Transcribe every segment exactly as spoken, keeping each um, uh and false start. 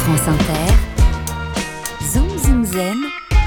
France Inter, Zoom Zoom Zen,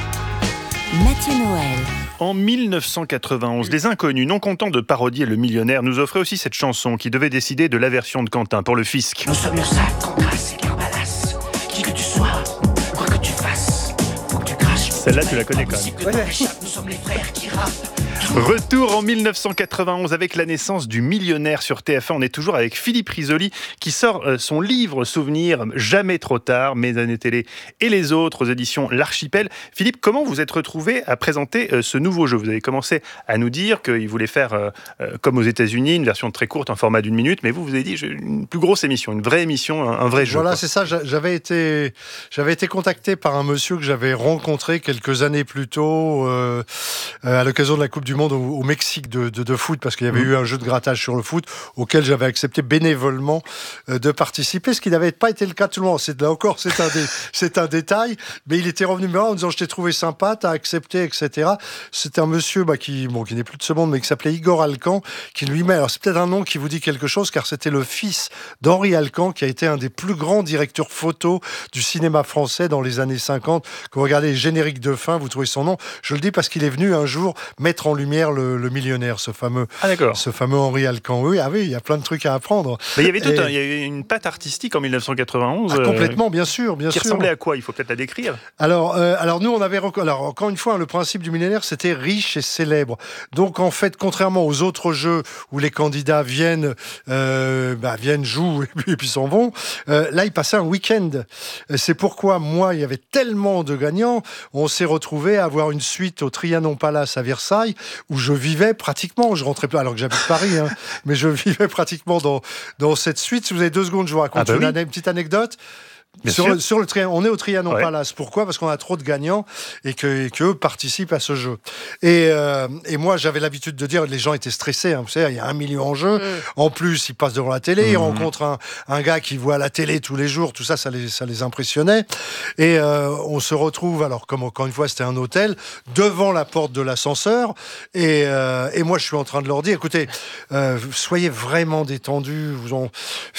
Mathieu Noël. En dix-neuf cent quatre-vingt-onze, des inconnus, non contents de parodier le millionnaire, nous offraient aussi cette chanson qui devait décider de l'aversion de Quentin pour le fisc. Nous sommes le sac, Cancrasse et Carbalas. Qui que tu sois, quoi que tu fasses, faut que tu craches. Celle-là, tu la connais quand même. Ouais. Nous sommes les frères qui rappent. Retour en dix-neuf cent quatre-vingt-onze avec la naissance du millionnaire sur T F un. On est toujours avec Philippe Risoli qui sort son livre Souvenir jamais trop tard, Mes années télé et les autres aux éditions L'Archipel. Philippe, comment vous êtes retrouvé à présenter ce nouveau jeu ? Vous avez commencé à nous dire qu'il voulait faire euh, comme aux États-Unis, une version très courte en format d'une minute, mais vous, vous avez dit une plus grosse émission, une vraie émission, un, un vrai jeu. Voilà, quoi. c'est ça. J'avais été, j'avais été contacté par un monsieur que j'avais rencontré quelques années plus tôt euh, à l'occasion de la Coupe du Monde au, au Mexique de, de, de foot, parce qu'il y avait mmh. eu un jeu de grattage sur le foot auquel j'avais accepté bénévolement euh, de participer, ce qui n'avait pas été le cas de tout le monde. C'est, là encore, c'est un, dé, c'est un détail, mais il était revenu me voir en disant « je t'ai trouvé sympa, t'as accepté, et cetera » C'est un monsieur bah, qui, bon, qui n'est plus de ce monde, mais qui s'appelait Igor Alcan, qui lui-même, alors c'est peut-être un nom qui vous dit quelque chose, car c'était le fils d'Henri Alcan, qui a été un des plus grands directeurs photo du cinéma français dans les années cinquante. Quand vous regardez les génériques de fin, vous trouvez son nom. Je le dis parce qu'il est venu un jour mettre en lumière le, le millionnaire, ce fameux, ah, d'accord. ce fameux Henri Alcan. Oui, ah oui, il y a plein de trucs à apprendre. Mais il y avait tout Et... un, il y avait une patte artistique en dix-neuf cent quatre-vingt-onze. Ah, complètement, euh, bien sûr, bien qui sûr. Qui ressemblait à quoi ? Il faut peut-être la décrire. Alors, euh, alors nous, on avait rec... alors encore une fois, le principe du millionnaire, c'était riche et célèbre. Donc en fait, contrairement aux autres jeux où les candidats viennent, euh, bah, viennent, jouent et puis, et puis s'en vont, euh, là, ils passaient un week-end. C'est pourquoi moi, il y avait tellement de gagnants, on s'est retrouvé à avoir une suite au Trianon Palace à Versailles où je vivais pratiquement. Je rentrais pas alors que j'habite Paris, hein, mais je vivais pratiquement dans dans cette suite. Si vous avez deux secondes, je vous raconte ah bah une, oui. une petite anecdote. Sur le, sur le tri- on est au Trianon ouais. Palace. Pourquoi ? Parce qu'on a trop de gagnants et que et qu'eux participent à ce jeu. Et, euh, et moi, j'avais l'habitude de dire, les gens étaient stressés. Hein, vous savez, il y a un million en jeu. Mmh. En plus, ils passent devant la télé, mmh. ils rencontrent un, un gars qui voit la télé tous les jours. Tout ça, ça les, ça les impressionnait. Et euh, on se retrouve, alors comme encore une fois, c'était un hôtel, devant la porte de l'ascenseur. Et, euh, et moi, je suis en train de leur dire, écoutez, euh, soyez vraiment détendus. Vous en...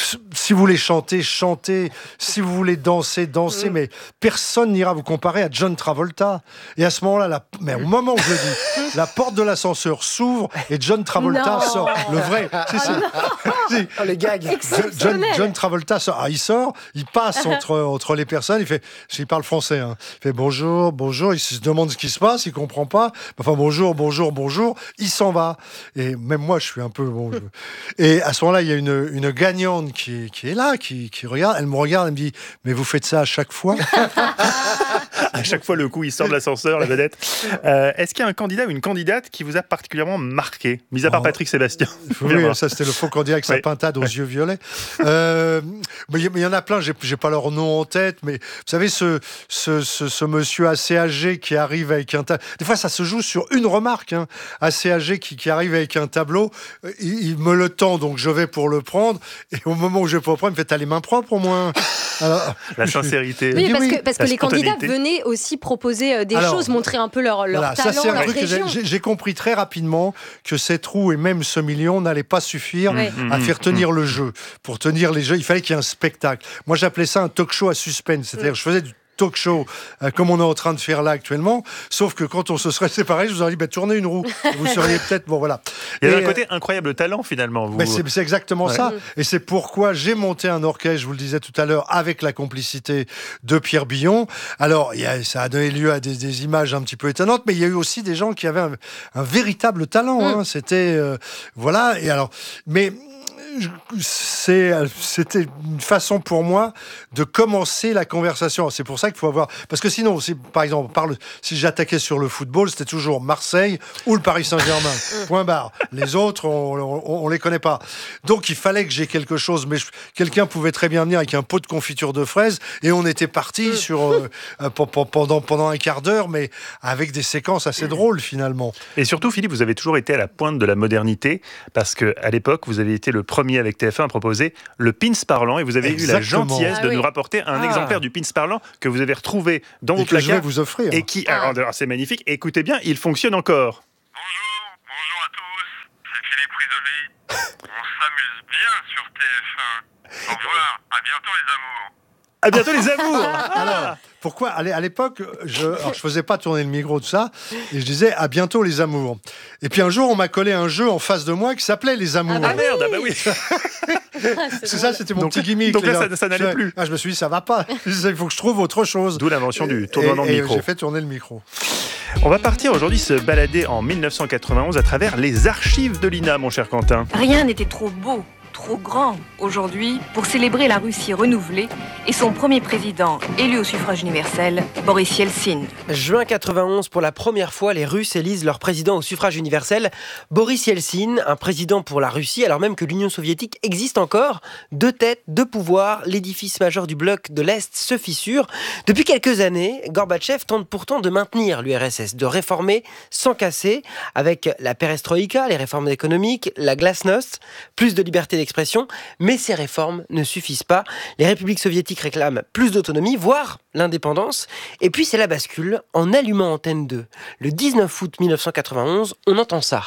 Si vous voulez chanter, chantez. Si vous voulez danser, danser, mmh. mais personne n'ira vous comparer à John Travolta. Et à ce moment-là, la... mais au moment où je le dis, la porte de l'ascenseur s'ouvre et John Travolta non. sort. Le vrai. Si, si. si. Oh, les gags. John, John Travolta sort. Ah, il sort, il passe entre, entre les personnes, il fait, il parle français, hein. Il fait bonjour, bonjour, il se demande ce qui se passe, il comprend pas. Enfin, bonjour, bonjour, bonjour, il s'en va. Et même moi, je suis un peu bon. Je... Et à ce moment-là, il y a une, une gagnante qui, qui est là, qui, qui regarde, elle me regarde, elle me dit, mais vous faites ça à chaque fois ? À chaque fois, le coup, il sort de l'ascenseur, la vedette. Euh, est-ce qu'il y a un candidat ou une candidate qui vous a particulièrement marqué, mis à part oh. Patrick Sébastien ? Oui, ça c'était le faux candidat avec sa oui. pintade aux oui. yeux violets. Euh, mais il y en a plein, j'ai, j'ai pas leur nom en tête, mais vous savez, ce, ce, ce, ce monsieur assez âgé qui arrive avec un tableau. Des fois, ça se joue sur une remarque, hein. Assez âgé qui, qui arrive avec un tableau, il, il me le tend, donc je vais pour le prendre, et au moment où je vais pour le prendre, il me fait, t'as les mains propres au moins. Alors, la sincérité. Oui, parce oui. que, parce que les candidats venaient aussi proposer euh, des Alors, choses, montrer un peu leur, leur voilà, talent, ça, c'est un leur truc région. Que j'ai, j'ai compris très rapidement que cette roue et même ce million n'allaient pas suffire oui. à faire tenir le jeu. Pour tenir les jeux, il fallait qu'il y ait un spectacle. Moi, j'appelais ça un talk show à suspense. C'est-à-dire, je faisais du talk show, euh, comme on est en train de faire là actuellement, sauf que quand on se serait séparés, je vous aurais dit, bah, tournez une roue. Vous seriez peut-être, bon voilà. Il y a et, un côté incroyable talent finalement. Vous... Bah, c'est, c'est exactement ouais. ça. Et c'est pourquoi j'ai monté un orchestre, je vous le disais tout à l'heure, avec la complicité de Pierre Billon. Alors, il y a, ça a donné lieu à des, des images un petit peu étonnantes, mais il y a eu aussi des gens qui avaient un, un véritable talent. Mm. Hein. C'était, euh, voilà. Et alors, mais c'est, c'était une façon pour moi de commencer la conversation. C'est pour ça qu'il faut avoir... Parce que sinon, si, par exemple, on parle, si j'attaquais sur le football, c'était toujours Marseille ou le Paris Saint-Germain. Point barre. Les autres, on ne les connaît pas. Donc, il fallait que j'ai quelque chose. Mais je, quelqu'un pouvait très bien venir avec un pot de confiture de fraises et on était parti sur, euh, pendant, pendant un quart d'heure, mais avec des séquences assez drôles, finalement. Et surtout, Philippe, vous avez toujours été à la pointe de la modernité parce qu'à l'époque, vous avez été le premier avec T F un à proposer le pins parlant et vous avez Exactement. eu la gentillesse ah, de oui. nous rapporter un ah. exemplaire du pins parlant que vous avez retrouvé dans et vos que placards je vais vous offrir. Et qui, ah. alors, c'est magnifique, écoutez bien, il fonctionne encore. Bonjour, bonjour à tous, c'est Philippe Risoli. On s'amuse bien sur T F un. Au revoir, à bientôt les amours. À bientôt les amours. Alors, pourquoi à l'époque, je ne faisais pas tourner le micro de ça, et je disais à bientôt les amours. Et puis un jour, on m'a collé un jeu en face de moi qui s'appelait Les Amours. Ah merde, ah bah oui. C'est ça, c'était mon donc, petit gimmick. Donc là, ça, ça n'allait plus. Ah, je me suis dit, ça va pas. Il faut que je trouve autre chose. D'où l'invention du tournement de micro. Et j'ai fait tourner le micro. On va partir aujourd'hui se balader en dix-neuf cent quatre-vingt-onze à travers les archives de l'I N A, mon cher Quentin. Rien n'était trop beau, trop grand aujourd'hui pour célébrer la Russie renouvelée et son premier président élu au suffrage universel, Boris Yeltsin. Juin quatre-vingt-onze, pour la première fois, les Russes élisent leur président au suffrage universel, Boris Yeltsin, un président pour la Russie, alors même que l'Union soviétique existe encore. Deux têtes, deux pouvoirs, l'édifice majeur du bloc de l'Est se fissure. Depuis quelques années, Gorbatchev tente pourtant de maintenir l'U R S S, de réformer sans casser, avec la perestroïka, les réformes économiques, la glasnost, plus de liberté d'expression, mais ces réformes ne suffisent pas. Les républiques soviétiques réclament plus d'autonomie, voire l'indépendance. Et puis c'est la bascule en allumant Antenne deux. Le dix-neuf août mille neuf cent quatre-vingt-onze, on entend ça.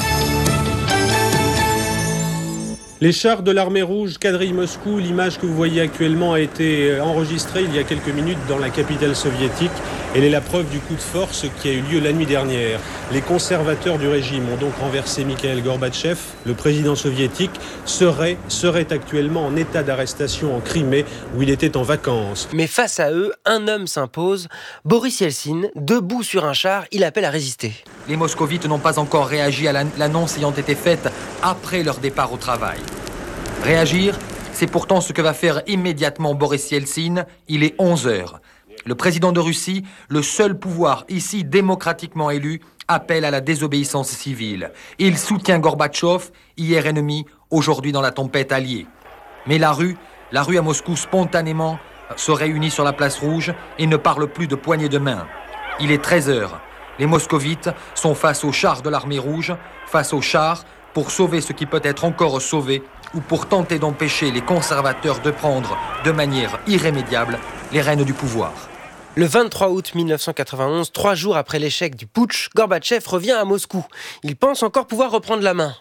Les chars de l'armée rouge quadrillent Moscou. L'image que vous voyez actuellement a été enregistrée il y a quelques minutes dans la capitale soviétique. Elle est la preuve du coup de force qui a eu lieu la nuit dernière. Les conservateurs du régime ont donc renversé Mikhail Gorbatchev. Le président soviétique serait, serait actuellement en état d'arrestation en Crimée où il était en vacances. Mais face à eux, un homme s'impose. Boris Yeltsin, debout sur un char, il appelle à résister. Les moscovites n'ont pas encore réagi à l'annonce ayant été faite après leur départ au travail. Réagir, c'est pourtant ce que va faire immédiatement Boris Yeltsin. Il est onze heures. Le président de Russie, le seul pouvoir ici démocratiquement élu, appelle à la désobéissance civile. Il soutient Gorbatchev, hier ennemi, aujourd'hui dans la tempête alliée. Mais la rue, la rue à Moscou spontanément se réunit sur la place rouge et ne parle plus de poignées de main. Il est treize heures. Les moscovites sont face aux chars de l'armée rouge, face aux chars pour sauver ce qui peut être encore sauvé ou pour tenter d'empêcher les conservateurs de prendre de manière irrémédiable les rênes du pouvoir. Le vingt-trois août mille neuf cent quatre-vingt-onze, trois jours après l'échec du putsch, Gorbatchev revient à Moscou. Il pense encore pouvoir reprendre la main.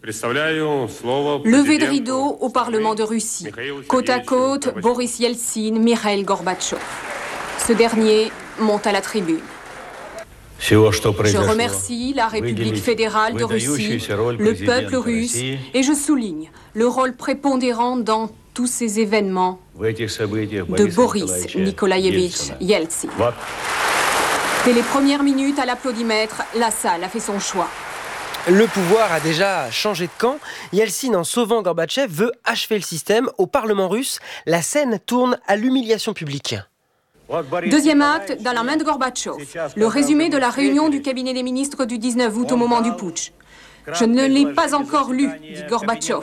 Levée de rideau au Parlement de Russie. Côte à côte, Boris Yeltsin, Mikhail Gorbatchev. Ce dernier monte à la tribune. Je remercie la République fédérale de Russie, le peuple russe, et je souligne le rôle prépondérant dans tous ces événements de Boris Nikolaïevitch Yeltsin. Dès les premières minutes à l'applaudimètre, la salle a fait son choix. Le pouvoir a déjà changé de camp. Yeltsin, en sauvant Gorbatchev, veut achever le système. Au Parlement russe, la scène tourne à l'humiliation publique. Deuxième acte, dans la main de Gorbatchev, le résumé de la réunion du cabinet des ministres du dix-neuf août au moment du putsch. Je ne l'ai pas encore lu, dit Gorbatchev.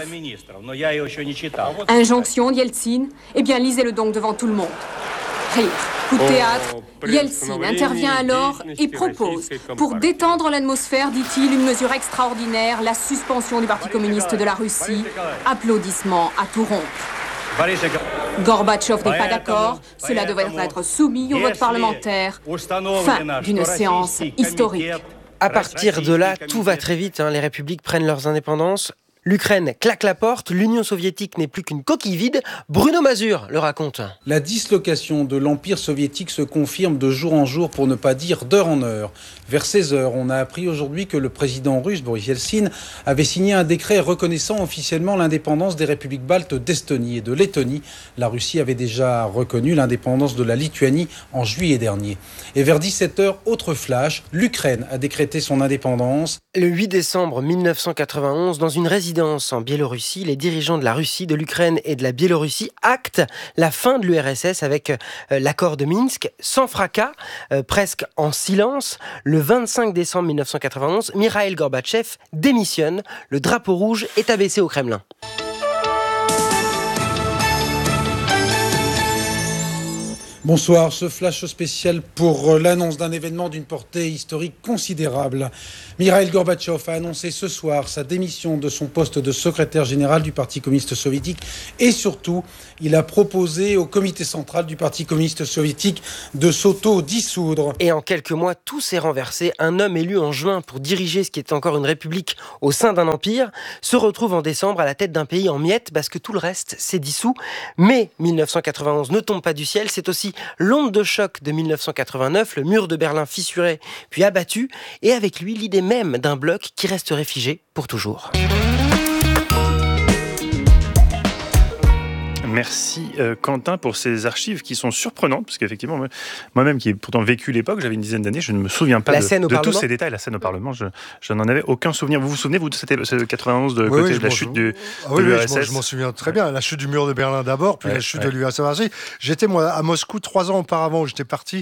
Injonction d'Yeltsin, eh bien lisez-le donc devant tout le monde. Rire, coup de théâtre, Yeltsin intervient alors et propose, pour détendre l'atmosphère, dit-il, une mesure extraordinaire, la suspension du Parti communiste de la Russie. Applaudissements à tout rompre. Gorbatchev n'est pas d'accord, cela devrait être soumis au vote parlementaire. Fin d'une séance historique. À partir de là, tout va très vite, hein. Les républiques prennent leurs indépendances. L'Ukraine claque la porte, l'Union soviétique n'est plus qu'une coquille vide. Bruno Mazur le raconte. La dislocation de l'Empire soviétique se confirme de jour en jour, pour ne pas dire d'heure en heure. Vers seize heures, on a appris aujourd'hui que le président russe, Boris Yeltsin, avait signé un décret reconnaissant officiellement l'indépendance des républiques baltes d'Estonie et de Lettonie. La Russie avait déjà reconnu l'indépendance de la Lituanie en juillet dernier. Et vers dix-sept heures, autre flash, l'Ukraine a décrété son indépendance. Le huit décembre mille neuf cent quatre-vingt-onze, dans une résidence en Biélorussie, les dirigeants de la Russie, de l'Ukraine et de la Biélorussie actent la fin de l'U R S S avec euh, l'accord de Minsk, sans fracas, euh, presque en silence. Le vingt-cinq décembre mille neuf cent quatre-vingt-onze, Mikhail Gorbatchev démissionne. Le drapeau rouge est abaissé au Kremlin. Bonsoir, ce flash spécial pour l'annonce d'un événement d'une portée historique considérable. Mikhail Gorbatchev a annoncé ce soir sa démission de son poste de secrétaire général du Parti communiste soviétique et surtout, il a proposé au comité central du Parti communiste soviétique de s'auto-dissoudre. Et en quelques mois, tout s'est renversé. Un homme élu en juin pour diriger ce qui est encore une république au sein d'un empire se retrouve en décembre à la tête d'un pays en miettes parce que tout le reste s'est dissous. Mais mille neuf cent quatre-vingt-onze ne tombe pas du ciel, c'est aussi l'onde de choc de mille neuf cent quatre-vingt-neuf, le mur de Berlin fissuré puis abattu, et avec lui l'idée même d'un bloc qui resterait figé pour toujours. Merci euh, Quentin pour ces archives qui sont surprenantes, parce qu'effectivement, moi- moi-même qui ai pourtant vécu l'époque, j'avais une dizaine d'années, je ne me souviens pas La de, scène au de tous Parlement ces détails. La scène au Parlement, je, je n'en avais aucun souvenir. Vous vous souvenez, vous, c'était c'est quatre-vingt-onze de Oui, côté oui, de je la m'en chute sou- du, Ah de oui, oui, je m'en- l'U R S S. je m'en souviens très bien. La chute du mur de Berlin d'abord, puis Ouais, la chute ouais. de l'U R S S. J'étais moi à Moscou trois ans auparavant. J'étais parti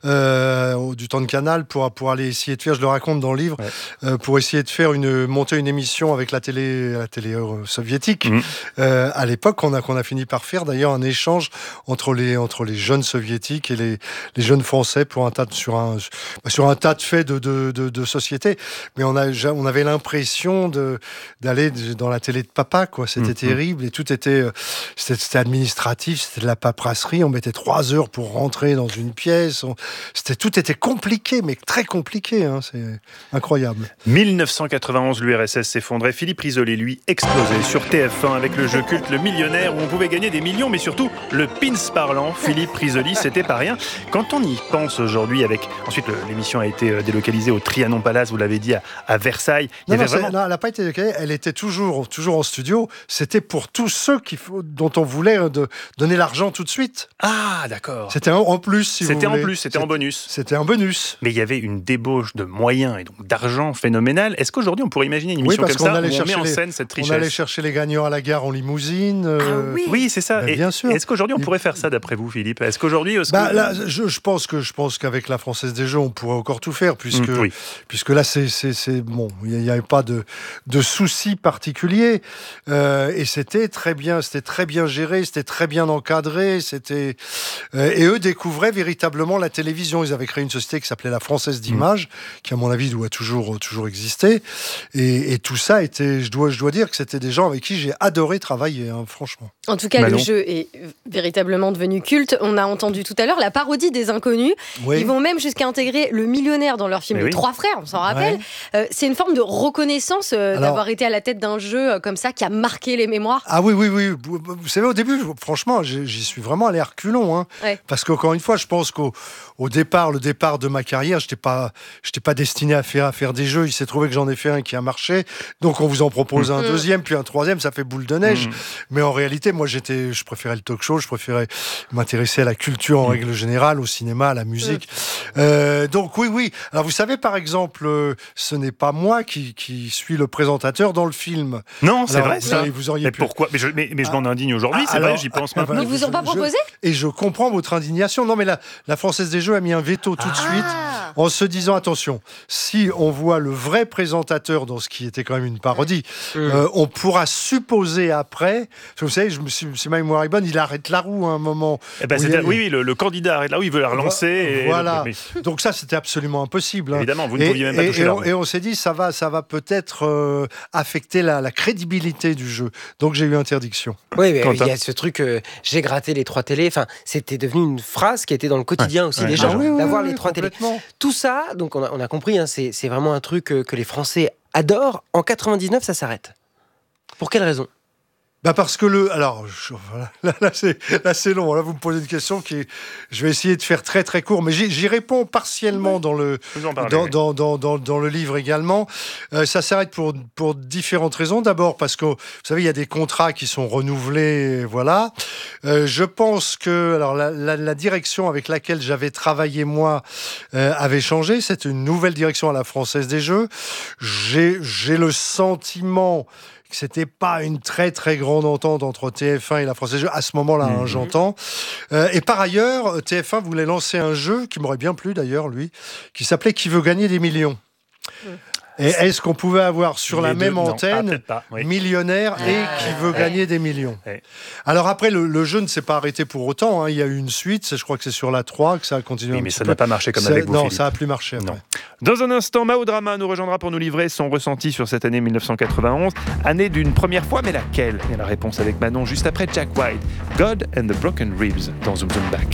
euh, au- du temps de Canal pour pour aller essayer de faire. Je le raconte dans le livre, Ouais. euh, pour essayer de faire une monter une émission avec la télé la télé euh, soviétique. Mhm. Euh, à l'époque, qu'on a qu'on a fini par faire d'ailleurs un échange entre les entre les jeunes soviétiques et les les jeunes français pour un tas de, sur un sur un tas de faits de de, de, de société. Mais on a on avait l'impression de d'aller dans la télé de papa, quoi. C'était Mhm. terrible et tout était euh, c'était, c'était administratif, c'était de la paperasserie. On mettait trois heures pour rentrer dans une pièce. On- c'était tout était compliqué, mais très compliqué. Hein. C'est incroyable. mille neuf cent quatre-vingt-onze, l'U R S S s'effondrait. Philippe Risoli, lui, explosait sur T F un avec le jeu culte Le Millionnaire, où on pouvait gagner des millions, mais surtout le pins parlant. Philippe Risoli, c'était pas rien. Quand on y pense aujourd'hui, avec ensuite le- l'émission a été euh, délocalisée au Trianon Palace, vous l'avez dit, à, à Versailles. Il y Non, non, avait c'est- vraiment... non, elle n'a pas été décalée. Elle était toujours, toujours en studio. C'était pour tous ceux qui, faut- dont on voulait euh, de, donner l'argent tout de suite. Ah, d'accord. C'était en, en plus, si vous C'était en voulez. plus, c'était en bonus. C'était un bonus. Mais il y avait une débauche de moyens et donc d'argent phénoménale. Est-ce qu'aujourd'hui on pourrait imaginer une Oui, émission parce comme qu'on ça allait où on chercher met en les- scène cette On richesse? allait chercher les gagnants à la gare en limousine. euh, oui. Oui, c'est ça. Ben, Et- bien sûr. Est-ce qu'aujourd'hui on Il- pourrait faire ça d'après vous, Philippe? Est-ce qu'aujourd'hui, est-ce Bah, que- là, je, je pense que je pense qu'avec la Française des Jeux, on pourrait encore tout faire, puisque Mm, oui. puisque là, c'est c'est c'est- bon, il n'y avait pas de de soucis particuliers, euh, et c'était très bien, c'était très bien géré, c'était très bien encadré, c'était euh, et eux découvraient véritablement la télévision. Ils avaient créé une société qui s'appelait la Française d'Images, qui à mon avis doit toujours toujours exister, et, et tout ça était, je dois je dois dire que c'était des gens avec qui j'ai adoré travailler, hein, franchement. En tout cas, Manon. le jeu est véritablement devenu culte. On a entendu tout à l'heure la parodie des Inconnus. Oui. Ils vont même jusqu'à intégrer le millionnaire dans leur film Mais Les oui. Trois Frères, on s'en rappelle. Ouais. Euh, c'est une forme de reconnaissance euh, Alors- d'avoir été à la tête d'un jeu euh, comme ça qui a marqué les mémoires. Ah oui, oui, oui. Vous, vous savez, au début, franchement, j'ai- j'y suis vraiment allé à reculons. Hein. Ouais. Parce qu'encore une fois, je pense qu'au au départ, le départ de ma carrière, je n'étais pas, j'étais pas destiné à faire, à faire des jeux. Il s'est trouvé que j'en ai fait un qui a marché. Donc, on vous en propose un Mm. deuxième, puis un troisième, ça fait boule de neige. Mm. Mais en réalité, moi, j'étais, je préférais le talk show, je préférais m'intéresser à la culture en règle générale, au cinéma, à la musique. Euh, donc, oui, oui. Alors, vous savez, par exemple, euh, ce n'est pas moi qui, qui suis le présentateur dans le film. Non, c'est Alors, vrai vous ça. auriez- vous auriez Mais pu- pourquoi Mais je, mais, mais je Ah. m'en indigne aujourd'hui, Ah, c'est vrai, alors, j'y pense ah, maintenant. voilà. Ils vous ont pas Je- proposé Et je comprends votre indignation. Non, mais la, la Française des Jeux a mis un veto tout de suite Ah. en se disant, attention, si on voit le vrai présentateur dans ce qui était quand même une parodie, euh, on pourra supposer après, parce que vous savez, je me suis, si ma mémoire est bonne, il arrête la roue à un moment. Eh ben, où il y c'était- a- oui, oui, le, le candidat arrête là où il veut la relancer. et- Voilà. mais- Donc ça, c'était absolument impossible. hein. Évidemment, vous ne Et- pouviez même pas et- toucher et la on, roue. et on s'est dit, ça va, ça va peut-être euh, affecter la, la crédibilité du jeu. Donc j'ai eu interdiction. Oui, mais Quentin. il y a ce truc, euh, j'ai gratté les trois télés. Enfin, c'était devenu une phrase qui était dans le quotidien aussi ouais. des Ah gens, oui, oui, d'avoir oui, les oui, trois télés. complètement. Tout ça, donc on a, on a compris, hein, c'est c'est vraiment un truc euh, que les Français adorent. En quatre-vingt-dix-neuf, ça s'arrête. Pour quelle raison? Bah parce que le, alors je- voilà, là, là, c'est là c'est long. Là vous me posez une question qui, est- je vais essayer de faire très très court, mais j'y j'y réponds partiellement dans le Vous en parlez, dans, oui. dans, dans, dans, dans le livre également. Euh, ça s'arrête pour pour différentes raisons. D'abord parce que vous savez il y a des contrats qui sont renouvelés, voilà. Euh, je pense que alors la, la, la direction avec laquelle j'avais travaillé moi euh, avait changé. C'est une nouvelle direction à la Française des Jeux. J'ai j'ai le sentiment que c'était pas une très très grande entente entre T F un et la Française des Jeux à ce moment-là, hein, j'entends. Euh, et par ailleurs, T F un voulait lancer un jeu qui m'aurait bien plu d'ailleurs, lui, qui s'appelait Qui veut gagner des millions. Et est-ce qu'on pouvait avoir sur Les la deux, même non. Ah, antenne peut-être pas, oui. millionnaire et qui veut gagner des millions? Ouais. Alors après, le, le jeu ne s'est pas arrêté pour autant. Hein. Il y a eu une suite, c'est- je crois que c'est sur la trois que ça a continué. Oui, un mais petit ça peu. n'a pas marché comme Ça- avec vous, Non, Philippe. ça n'a plus marché après. Non. Dans un instant, Mao Drama nous rejoindra pour nous livrer son ressenti sur cette année mille neuf cent quatre-vingt-onze, année d'une première fois, mais laquelle? Et la réponse avec Manon juste après Jack White, God and the Broken Ribs dans Zoom Zoom Back.